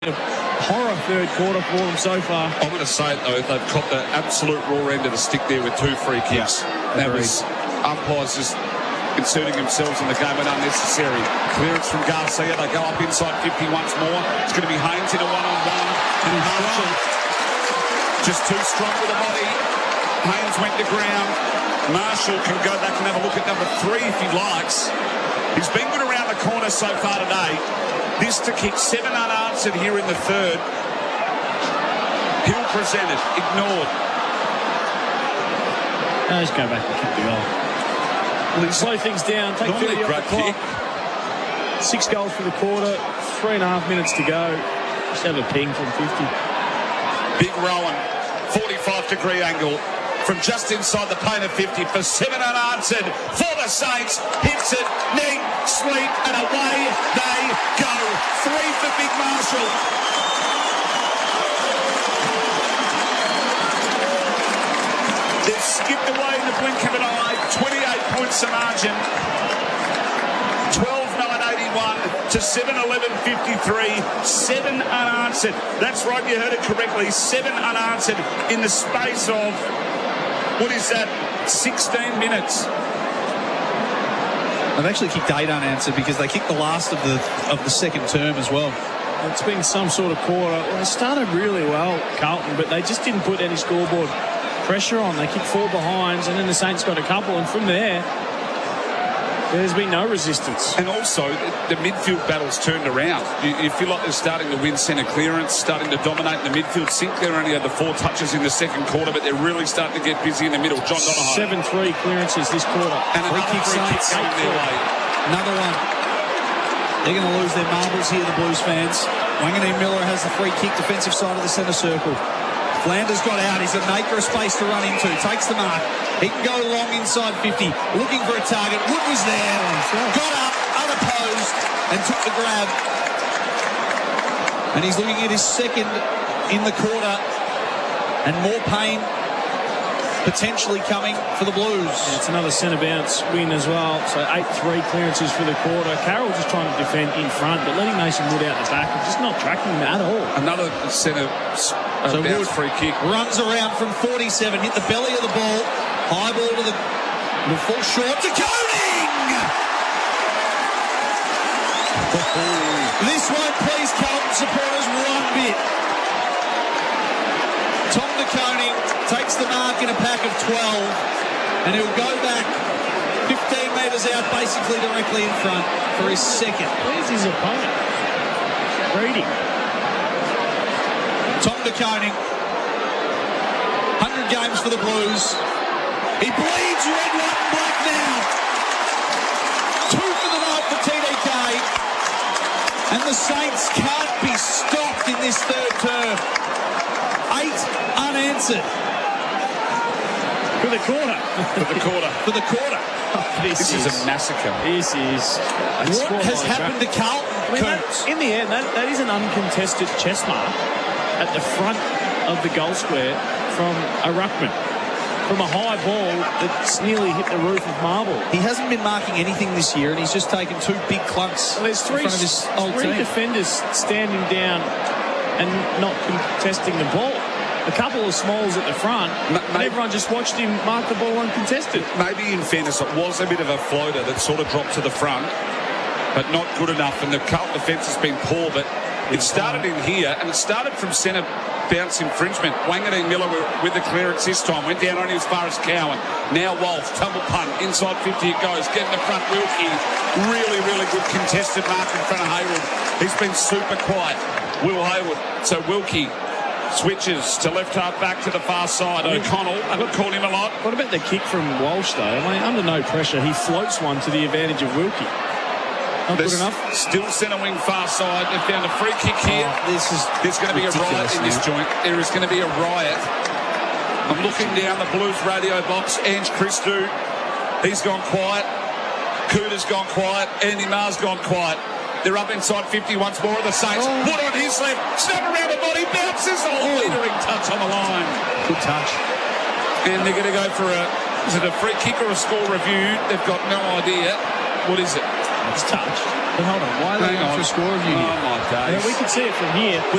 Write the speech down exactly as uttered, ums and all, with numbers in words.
Horror third quarter for them so far. I'm going to say it though, they've caught the absolute raw end of the stick there with two free kicks. Yeah, that was umpires just inserting themselves in the game and unnecessary. Clearance from Garcia, they go up inside fifty once more. It's going to be Haynes in a one-on-one. And Marshall just too strong with the body. Haynes went to ground. Marshall can go back and have a look at number three if he likes. He's been good around the corner so far today. This to kick seven unanswered here in the third. Hill presented, ignored. No, just go back and kick the goal. Well, he slow things down, take thirty off the clock. Kick. Six goals for the quarter, three and a half minutes to go. Just have a ping from fifty. Big Rowan, forty-five degree angle from just inside the paint of fifty for seven unanswered for the Saints. Hits it, knee, sweep, and away they go. Three for Big Marshall. They've skipped away in the blink of an eye. twenty-eight points the margin. twelve nine eighty-one to seven eleven fifty-three. Seven unanswered. That's right, you heard it correctly. Seven unanswered in the space of, what is that, sixteen minutes. They've actually kicked eight unanswered because they kicked the last of the of the second term as well. It's been some sort of quarter. Well, they started really well, Carlton, but they just didn't put any scoreboard pressure on. They kicked four behinds, and then the Saints got a couple, and from there, there's been no resistance. And also, the midfield battle's turned around. You, you feel like they're starting to win centre clearance, starting to dominate in the midfield. Sinclair only had the four touches in the second quarter, but they're really starting to get busy in the middle. John Donohoe. seven three clearances this quarter. And free kick Saints going their way. Another one. They're going to lose their marbles here, the Blues fans. Wanganeen Miller has the free kick, defensive side of the centre circle. Flanders got out. He's an acre of space to run into. Takes the mark. He can go long inside fifty. Looking for a target. Wood was there. Got up, unopposed, and took the grab. And he's looking at his second in the quarter. And more pain potentially coming for the Blues. And it's another centre bounce win as well. So eight three clearances for the quarter. Carroll just trying to defend in front, but letting Mason Wood out the back and just not tracking him at all. Another centre uh, so bounce Wood free kick. Runs around from forty-seven, hit the belly of the ball. High ball to the, the full short to Koning! This won't please Carlton supporters one bit. Tom De Koning takes the mark in a pack of twelve, and he'll go back fifteen metres out, basically directly in front for his second. Where's his opponent? Reading. Tom De Koning, one hundred games for the Blues. He bleeds red, white and black now. Two for the night for T D K. And the Saints can't be stopped in this third term. Eight unanswered. For the quarter. For the quarter. For the quarter. Oh, this, This is, is a massacre. This is... What has happened to Carlton? I mean, that, in the end, that, that is an uncontested chest mark at the front of the goal square from a ruckman. From a high ball that's nearly hit the roof of marble. He hasn't been marking anything this year, and he's just taken two big clunks well, there's three, in front of his old three team. defenders standing down and not contesting the ball. A couple of smalls at the front, Ma- and everyone just watched him mark the ball uncontested. Maybe in fairness, it was a bit of a floater that sort of dropped to the front, but not good enough. And the Carlton defence has been poor, but it started in here, and it started from centre bounce infringement. Wanganeen Miller with the clearance this time. Went down only as far as Cowan. Now Walsh, tumble punt. Inside fifty it goes. Getting the front. Wilkie. Really, really good contested mark in front of Hayward. He's been super quiet. Will Hayward. So Wilkie switches to left half back to the far side. O'Connell, I would call him a lot. What about the kick from Walsh, though? I mean, under no pressure, he floats one to the advantage of Wilkie. Not There's good enough. Still centre wing far side. They've found a free kick here. Oh, this is There's going to be a riot in this joint. There is going to be a riot. I'm looking down the Blues radio box. Ange Christou, he's gone quiet. Cooter's gone quiet. Andy Marr's gone quiet. They're up inside fifty once more of the Saints. Oh. Wood on his left. Snap around the body. Bounces. Oh, leadering touch on the line. good touch. And they're going to go for a, is it a free kick or a score review? They've got no idea. What is it? It's touched. But hold on, why are they Hang going on. for a score review here? Oh, my days. Yeah, we can see it from here.